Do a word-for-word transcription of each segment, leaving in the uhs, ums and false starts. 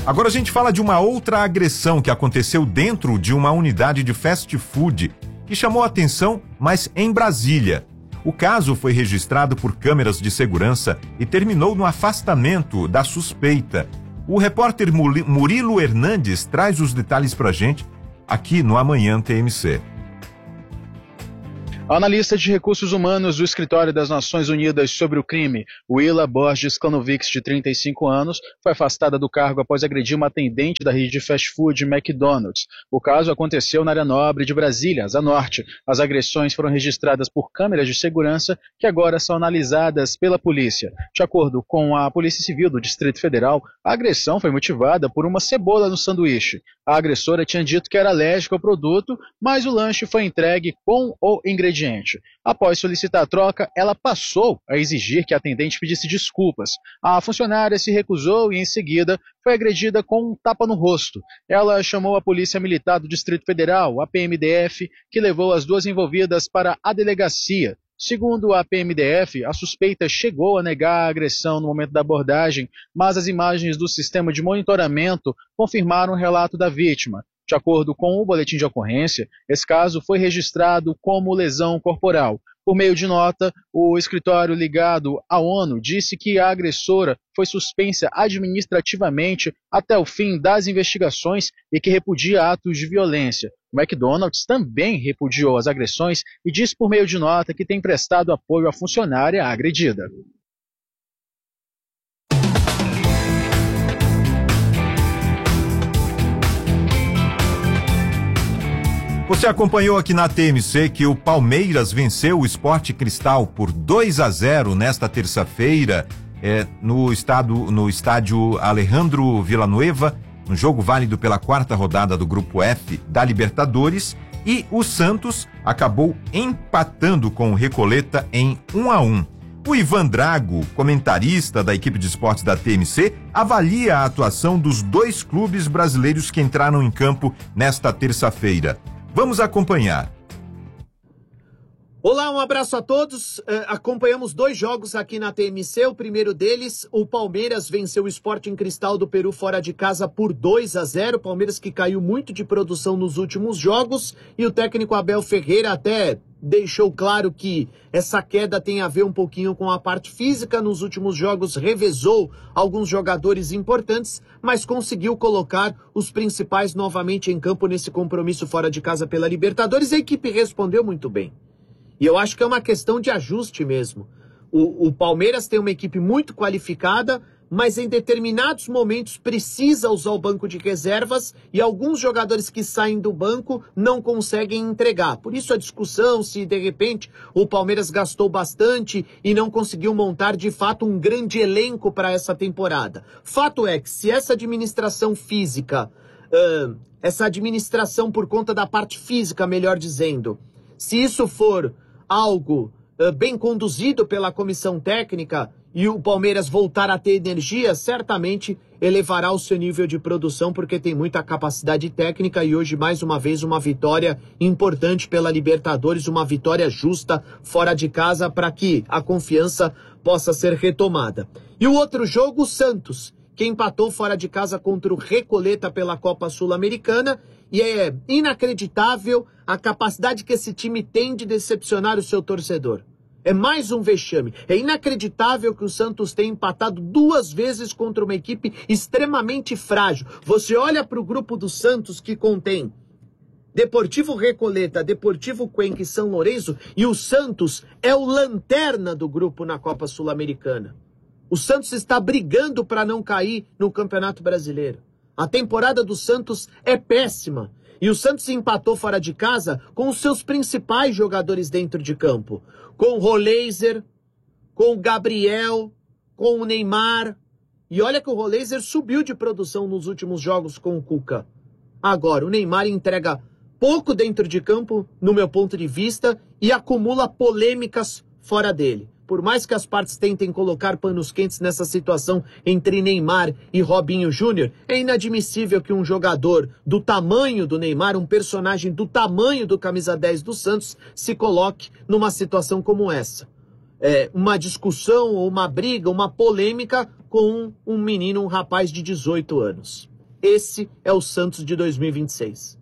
Agora a gente fala de uma outra agressão que aconteceu dentro de uma unidade de fast food, que chamou a atenção, mas em Brasília. O caso foi registrado por câmeras de segurança e terminou no afastamento da suspeita. O repórter Murilo Hernandes traz os detalhes pra gente aqui no Amanhã T M C. A analista de recursos humanos do Escritório das Nações Unidas sobre o Crime, Willa Borges Klanovics, de trinta e cinco anos, foi afastada do cargo após agredir uma atendente da rede de fast food McDonald's. O caso aconteceu na área nobre de Brasília, Asa Norte. As agressões foram registradas por câmeras de segurança que agora são analisadas pela polícia. De acordo com a Polícia Civil do Distrito Federal, a agressão foi motivada por uma cebola no sanduíche. A agressora tinha dito que era alérgica ao produto, mas o lanche foi entregue com o ingrediente. Após solicitar a troca, ela passou a exigir que a atendente pedisse desculpas. A funcionária se recusou e, em seguida, foi agredida com um tapa no rosto. Ela chamou a Polícia Militar do Distrito Federal, a P M D F, que levou as duas envolvidas para a delegacia. Segundo a P M D F, a suspeita chegou a negar a agressão no momento da abordagem, mas as imagens do sistema de monitoramento confirmaram o relato da vítima. De acordo com o boletim de ocorrência, esse caso foi registrado como lesão corporal. Por meio de nota, o escritório ligado à ONU disse que a agressora foi suspensa administrativamente até o fim das investigações e que repudia atos de violência. O McDonald's também repudiou as agressões e disse por meio de nota que tem prestado apoio à funcionária agredida. Você acompanhou aqui na T M C que o Palmeiras venceu o Sport Cristal por dois a zero nesta terça-feira é, no, estado, no estádio Alejandro Villanueva, um jogo válido pela quarta rodada do Grupo F da Libertadores, e o Santos acabou empatando com o Recoleta em um a um. O Ivan Drago, comentarista da equipe de esportes da T M C, avalia a atuação dos dois clubes brasileiros que entraram em campo nesta terça-feira. Vamos acompanhar. Olá, um abraço a todos. Uh, acompanhamos dois jogos aqui na T M C. O primeiro deles, o Palmeiras venceu o Sporting Cristal do Peru fora de casa por dois a zero. Palmeiras que caiu muito de produção nos últimos jogos, e o técnico Abel Ferreira até deixou claro que essa queda tem a ver um pouquinho com a parte física. Nos últimos jogos revezou alguns jogadores importantes, mas conseguiu colocar os principais novamente em campo nesse compromisso fora de casa pela Libertadores. A equipe respondeu muito bem. E eu acho que é uma questão de ajuste mesmo. O, o Palmeiras tem uma equipe muito qualificada, mas em determinados momentos precisa usar o banco de reservas e alguns jogadores que saem do banco não conseguem entregar. Por isso a discussão se de repente o Palmeiras gastou bastante e não conseguiu montar de fato um grande elenco para essa temporada. Fato é que se essa administração física, uh, essa administração por conta da parte física, melhor dizendo, se isso for algo uh, bem conduzido pela comissão técnica e o Palmeiras voltar a ter energia, certamente elevará o seu nível de produção, porque tem muita capacidade técnica. E hoje, mais uma vez, uma vitória importante pela Libertadores, uma vitória justa fora de casa para que a confiança possa ser retomada. E o outro jogo, o Santos, que empatou fora de casa contra o Recoleta pela Copa Sul-Americana, e é inacreditável a capacidade que esse time tem de decepcionar o seu torcedor. É mais um vexame. É inacreditável que o Santos tenha empatado duas vezes contra uma equipe extremamente frágil. Você olha para o grupo do Santos, que contém Deportivo Recoleta, Deportivo Cuenca e São Lourenço, e o Santos é o lanterna do grupo na Copa Sul-Americana. O Santos está brigando para não cair no Campeonato Brasileiro. A temporada do Santos é péssima. E o Santos empatou fora de casa com os seus principais jogadores dentro de campo. Com o Roleiser, com o Gabriel, com o Neymar. E olha que o Roleiser subiu de produção nos últimos jogos com o Cuca. Agora, o Neymar entrega pouco dentro de campo, no meu ponto de vista, e acumula polêmicas fora dele. Por mais que as partes tentem colocar panos quentes nessa situação entre Neymar e Robinho Júnior, é inadmissível que um jogador do tamanho do Neymar, um personagem do tamanho do camisa dez do Santos, se coloque numa situação como essa. É, uma discussão, uma briga, uma polêmica com um menino, um rapaz de dezoito anos. Esse é o Santos de dois mil e vinte e seis.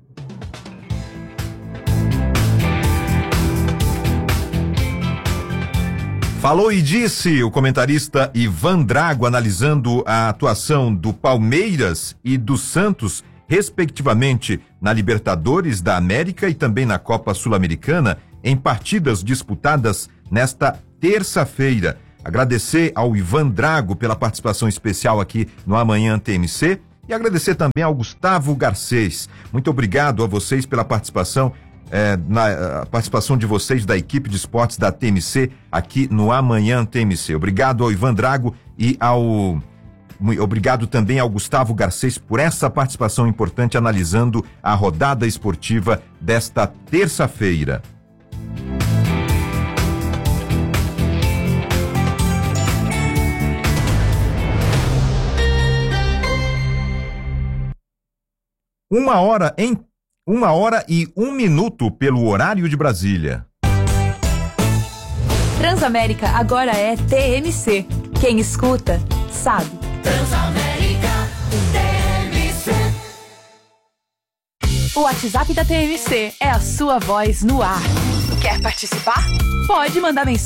Falou e disse o comentarista Ivan Drago, analisando a atuação do Palmeiras e do Santos, respectivamente, na Libertadores da América e também na Copa Sul-Americana, em partidas disputadas nesta terça-feira. Agradecer ao Ivan Drago pela participação especial aqui no Amanhã T M C e agradecer também ao Gustavo Garcês. Muito obrigado a vocês pela participação, é, na a participação de vocês da equipe de esportes da T M C aqui no Amanhã T M C. Obrigado ao Ivan Drago e ao... Obrigado também ao Gustavo Garcês por essa participação importante analisando a rodada esportiva desta terça-feira. Uma hora em uma hora e um minuto pelo horário de Brasília. Transamérica agora é T M C. Quem escuta, sabe. Transamérica T M C. O WhatsApp da T M C é a sua voz no ar. Quer participar? Pode mandar mensagem.